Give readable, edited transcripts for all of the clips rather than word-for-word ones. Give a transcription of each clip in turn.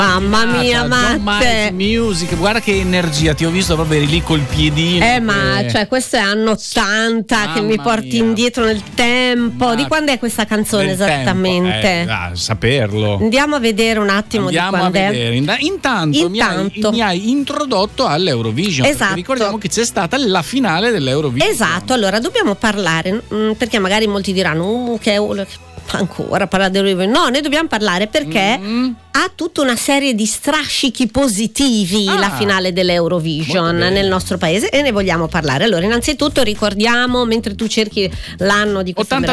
Mamma mia, John Matte. Miles Music, guarda che energia, ti ho visto proprio eri lì col piedino. Ma cioè questo è anno 80 che mi porti indietro nel tempo. Di quando è questa canzone esattamente? Saperlo. Andiamo a vedere un attimo di quando è. Intanto mi hai introdotto all'Eurovision. Esatto. Ricordiamo che c'è stata la finale dell'Eurovision. Esatto, allora dobbiamo parlare perché magari molti diranno che ancora parlare dell'Eurovision. No, noi dobbiamo parlare perché ha tutta una serie di strascichi positivi la finale dell'Eurovision nel nostro paese e ne vogliamo parlare. Allora, innanzitutto ricordiamo, mentre tu cerchi l'anno di questa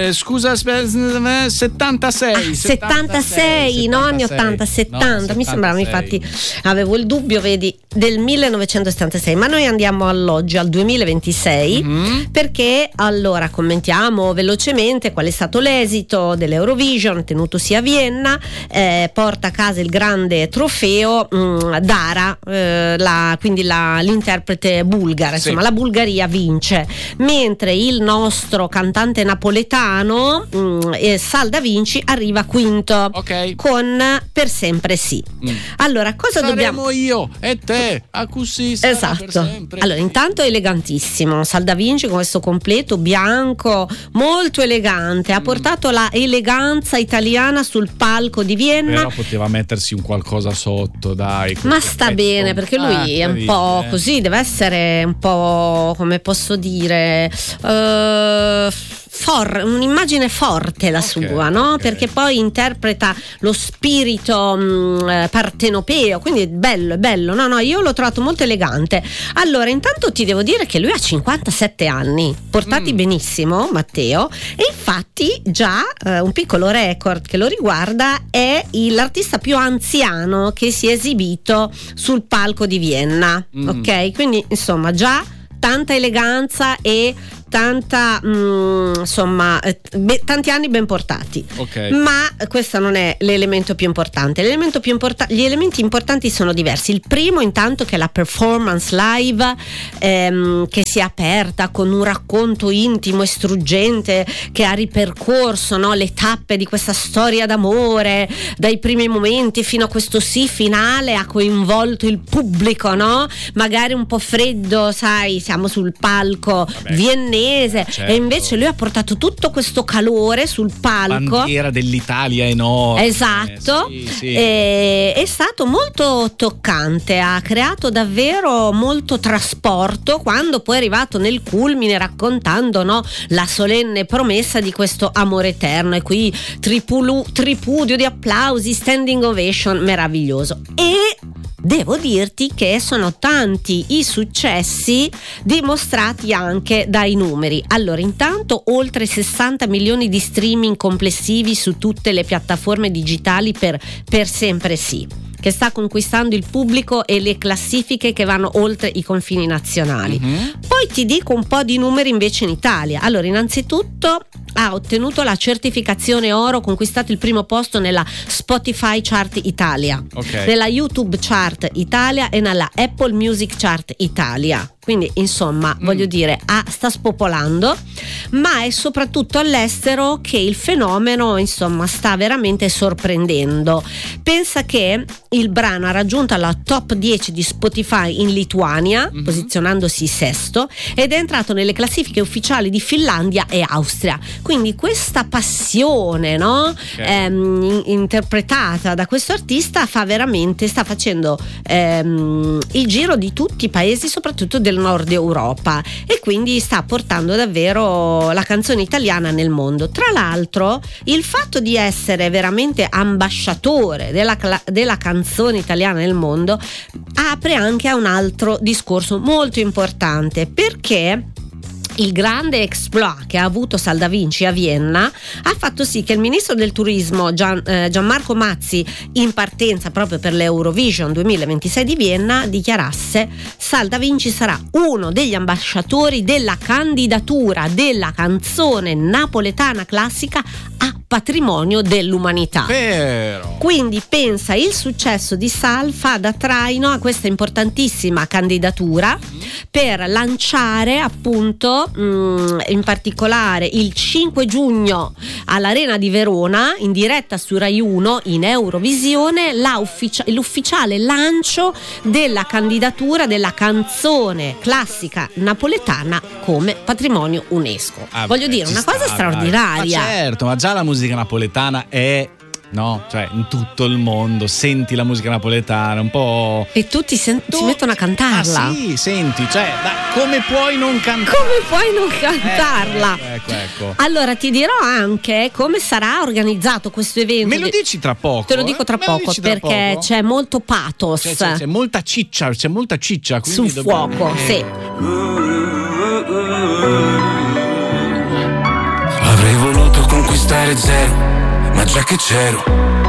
76, no, anni 80, 70, mi sembrava, infatti avevo il dubbio, vedi, del 1976, ma noi andiamo all'oggi, al 2026, perché allora commentiamo velocemente qual è stato l'esito dell'Eurovision tenutosi a Vienna. Porta a casa il grande trofeo Dara, quindi l'interprete bulgara, insomma la Bulgaria vince, mentre il nostro cantante napoletano Sal Da Vinci arriva quinto con Per sempre sì. Allora, cosa saremo io e te a così esatto. Allora, intanto è elegantissimo Sal Da Vinci con questo completo bianco molto elegante, ha portato la eleganza italiana sul palco di Vienna. Però poteva mettersi un qualcosa sotto, dai. Ma sta bene, perché lui è un po' così, deve essere un po', come posso dire, un'immagine forte la sua, no? Perché poi interpreta lo spirito partenopeo, quindi è bello. No, io l'ho trovato molto elegante. Allora, intanto ti devo dire che lui ha 57 anni, portati benissimo, Matteo, e infatti già un piccolo record che lo riguarda è l'artista più anziano che si è esibito sul palco di Vienna, ok? Quindi insomma già tanta eleganza e tanta tanti anni ben portati, ma questo non è l'elemento più importante. Gli elementi importanti sono diversi. Il primo, intanto, che è la performance live, che si è aperta con un racconto intimo e struggente che ha ripercorso, no, le tappe di questa storia d'amore dai primi momenti fino a questo finale, ha coinvolto il pubblico, no? Magari un po' freddo, sai, siamo sul palco viennese, e invece lui ha portato tutto questo calore sul palco, bandiera dell'Italia enorme, esatto, è stato molto toccante, ha creato davvero molto trasporto quando poi è arrivato nel culmine raccontando, no, la solenne promessa di questo amore eterno, e qui tripudio di applausi, standing ovation, meraviglioso. E devo dirti che sono tanti i successi dimostrati anche dai numeri. Allora, intanto oltre 60 milioni di streaming complessivi su tutte le piattaforme digitali per sempre sì, che sta conquistando il pubblico e le classifiche che vanno oltre i confini nazionali. Poi ti dico un po' di numeri invece in Italia. Allora, innanzitutto ha ottenuto la certificazione oro, conquistato il primo posto nella Spotify Chart Italia, nella YouTube Chart Italia e nella Apple Music Chart Italia. Quindi insomma voglio dire, sta spopolando, ma è soprattutto all'estero che il fenomeno insomma sta veramente sorprendendo. Pensa che il brano ha raggiunto la top 10 di Spotify in Lituania, posizionandosi sesto, ed è entrato nelle classifiche ufficiali di Finlandia e Austria. Quindi questa passione, no? Interpretata da questo artista sta facendo il giro di tutti i paesi, soprattutto del nord Europa, e quindi sta portando davvero la canzone italiana nel mondo. Tra l'altro, il fatto di essere veramente ambasciatore della canzone italiana nel mondo apre anche a un altro discorso molto importante, perché il grande exploit che ha avuto Sal Da Vinci a Vienna ha fatto sì che il ministro del turismo Gianmarco Mazzi, in partenza proprio per l'Eurovision 2026 di Vienna, dichiarasse: Sal Da Vinci sarà uno degli ambasciatori della candidatura della canzone napoletana classica a patrimonio dell'umanità. Vero. Quindi pensa, il successo di Sal fa da traino a questa importantissima candidatura per lanciare appunto appunto in particolare il 5 giugno all'Arena di Verona, in diretta su Rai 1 in Eurovisione, l'ufficiale lancio della candidatura della canzone classica napoletana come patrimonio UNESCO. Voglio dire, una cosa straordinaria. Ma certo, ma già la musica napoletana è, no, cioè in tutto il mondo senti la musica napoletana un po', e tutti si mettono a cantarla. Ah sì, senti, cioè come puoi non cantarla? Come puoi non cantarla? Ecco. Allora ti dirò anche come sarà organizzato questo evento. Me lo dici tra poco? Te lo dico tra poco, perché c'è molto pathos, c'è molta ciccia, sul fuoco, sì. Avrei voluto conquistare zero, ma già che c'ero